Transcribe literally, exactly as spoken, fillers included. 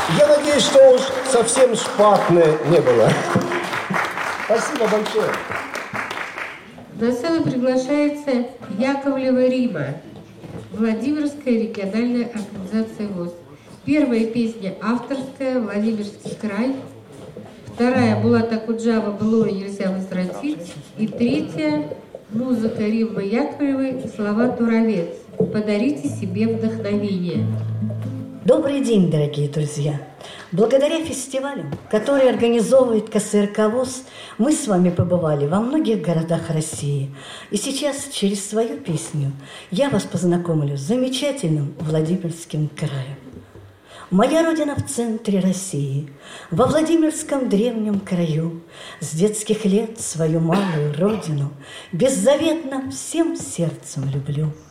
Я надеюсь, что уж совсем шпатно не было. Спасибо большое. На сцену приглашается Яковлева Рима, Владимирская региональная организация ВОС. Первая песня авторская, Владимирский край. Вторая Булата Акуджава «Былое нельзя возвратить». И третья музыка Риммы Яковлевой, слова Туровец. «Подарите себе вдохновение». Добрый день, дорогие друзья! Благодаря фестивалю, который организовывает ка эс эр ка ВОС, мы с вами побывали во многих городах России. И сейчас через свою песню я вас познакомлю с замечательным Владимирским краем. Моя родина в центре России, во Владимирском древнем краю. С детских лет свою малую родину беззаветно всем сердцем люблю.